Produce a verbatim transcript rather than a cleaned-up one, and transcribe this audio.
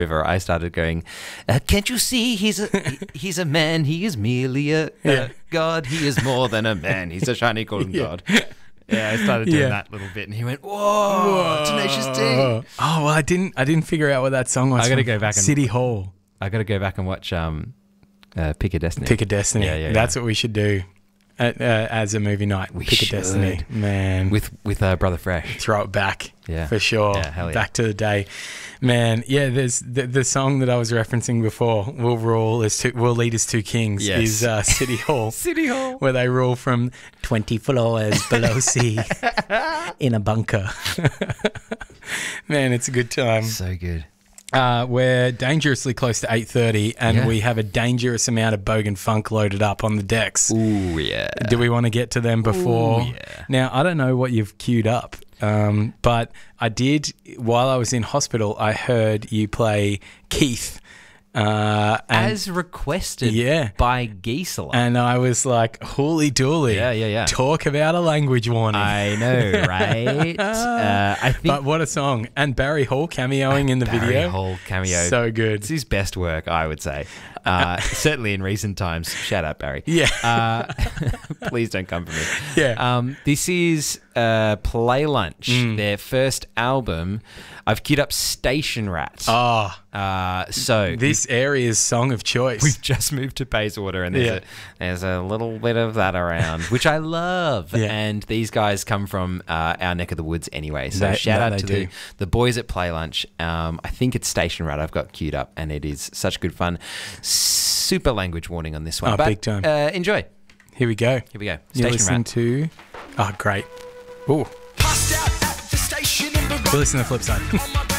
river, I started going, uh, can't you see he's a he's a man, he is merely a, Yeah. a god, he is more than a man, he's a shiny golden Yeah. god. Yeah, I started doing Yeah. that little bit, and he went, whoa, Tenacious D. Oh, well, I didn't. I didn't figure out what that song was. I gotta from. go back and- City Hall. I got to go back and watch um, uh, Pick a Destiny. Pick a Destiny. Yeah, yeah, That's yeah. what we should do at, uh, as a movie night. We Pick should. a Destiny, man. with with uh, Brother Fresh. Throw it back. Yeah. For sure. Yeah, hell yeah. Back to the day. Man, yeah, there's the, the song that I was referencing before, We'll Rule as two, We'll Lead as Two Kings, Yes. is uh, City Hall. City Hall. Where they rule from twenty floors below sea in a bunker. Man, it's a good time. So good. Uh, we're dangerously close to eight thirty, and Yeah. we have a dangerous amount of Bogan Funk loaded up on the decks. Ooh, yeah. Do we want to get to them before? Ooh, yeah. Now, I don't know what you've queued up, um, but I did, while I was in hospital, I heard you play Keith. Uh, and, As requested Yeah. by Gisela. and I was like, holy dooly. Yeah, yeah, yeah. Talk about a language warning. I know, right? uh, I think But what a song. And Barry Hall cameoing in the Barry video. Hall cameo. So good. It's his best work, I would say. Uh, certainly in recent times. Shout out, Barry. Yeah. Uh, please don't come for me. Yeah. Um, this is uh, Play Lunch, Mm. their first album. I've queued up Station Rat. Oh, Uh, so this area's song of choice. we've just moved to Bayswater, and there's, Yeah. a, there's a little bit of that around, which I love. Yeah. And these guys come from uh, our neck of the woods anyway. So They- shout that out they to the, do. the boys at Play Lunch. Um, I think it's Station Rat I've got queued up, and it is such good fun. Super language warning on this one. Oh, but, big time. Uh, enjoy. Here we go. Here we go. You're Station listening Rat. to... Oh, great. Ooh. Passed out at the station in the We'll listen to the flip side. on my